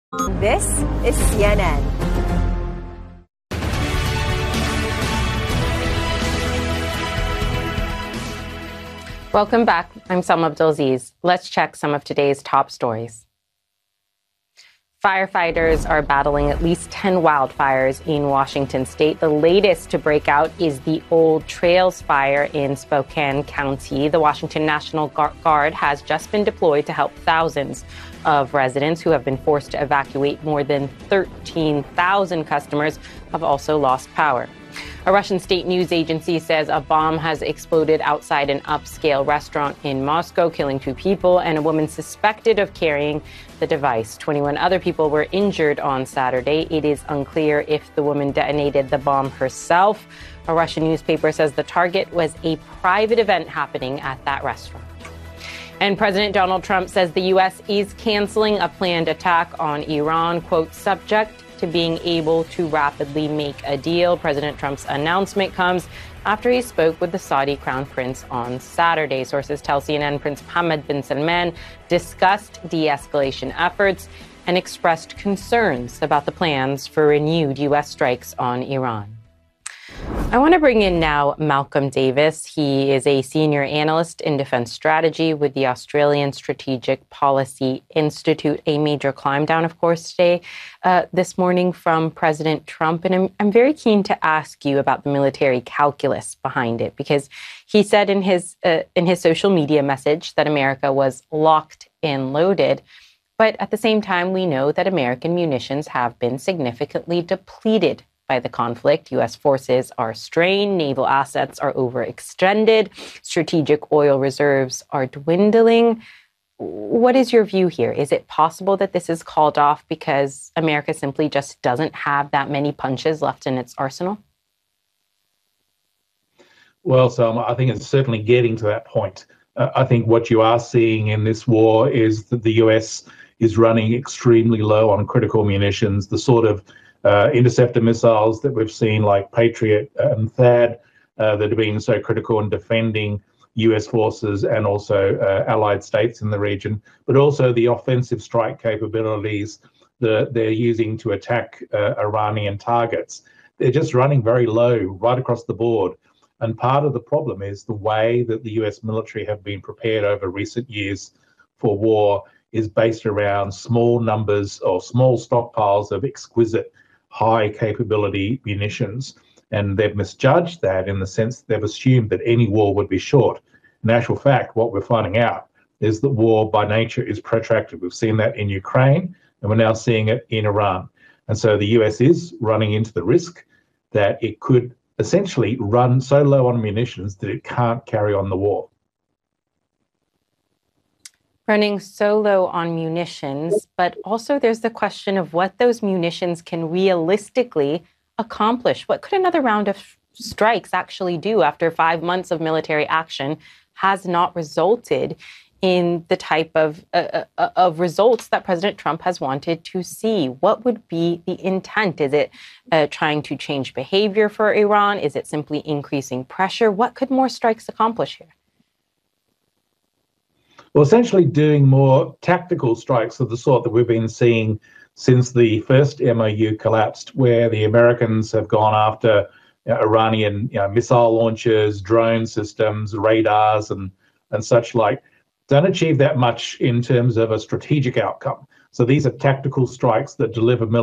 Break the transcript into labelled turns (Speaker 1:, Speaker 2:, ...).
Speaker 1: This is CNN.
Speaker 2: Welcome back. I'm Selma Abdulaziz. Let's check some of today's top stories. Firefighters are battling at least 10 wildfires in Washington state. The latest to break out is the Old Trails fire in Spokane County. The Washington National Guard has just been deployed to help thousands of residents who have been forced to evacuate. More than 13,000 customers have also lost power. A Russian state news agency says a bomb has exploded outside an upscale restaurant in Moscow, killing 2 people and a woman suspected of carrying the device. 21 other people were injured on Saturday. It is unclear if the woman detonated the bomb herself. A Russian newspaper says the target was a private event happening at that restaurant. And President Donald Trump says the U.S. is canceling a planned attack on Iran, quote, subject to being able to rapidly make a deal. President Trump's announcement comes after he spoke with the Saudi Crown Prince on Saturday. Sources tell CNN Prince Mohammed bin Salman discussed de-escalation efforts and expressed concerns about the plans for renewed U.S. strikes on Iran. I want to bring in now Malcolm Davis. He is a senior analyst in defense strategy with the Australian Strategic Policy Institute. A major climb down, of course, today, this morning from President Trump. And I'm very keen to ask you about the military calculus behind it, because he said in his social media message that America was locked and loaded. But at the same time, we know that American munitions have been significantly depleted by the conflict. U.S. forces are strained, naval assets are overextended, strategic oil reserves are dwindling. What is your view here? Is it possible that this is called off because America simply just doesn't have that many punches left in its arsenal?
Speaker 3: Well, Selma, I think it's certainly getting to that point. I think what you are seeing in this war is that the U.S. is running extremely low on critical munitions, the sort of interceptor missiles that we've seen like Patriot and THAAD that have been so critical in defending US forces and also allied states in the region, but also the offensive strike capabilities that they're using to attack Iranian targets. They're just running very low right across the board. And part of the problem is the way that the US military have been prepared over recent years for war is based around small numbers or small stockpiles of exquisite high capability munitions, and they've misjudged that in the sense that they've assumed that any war would be short. In actual fact, what we're finding out is that war by nature is protracted. We've seen that in Ukraine, and we're now seeing it in Iran. And so the US is running into the risk that it could essentially run so low on munitions that it can't carry on the war.
Speaker 2: Running so low on munitions, but also there's the question of what those munitions can realistically accomplish. What could another round of strikes actually do after 5 months of military action has not resulted in the type of results that President Trump has wanted to see? What would be the intent? Is it trying to change behavior for Iran? Is it simply increasing pressure? What could more strikes accomplish here?
Speaker 3: Well, essentially doing more tactical strikes of the sort that we've been seeing since the first MOU collapsed, where the Americans have gone after Iranian missile launchers, drone systems, radars, and such like. Don't achieve that much in terms of a strategic outcome. So these are tactical strikes that deliver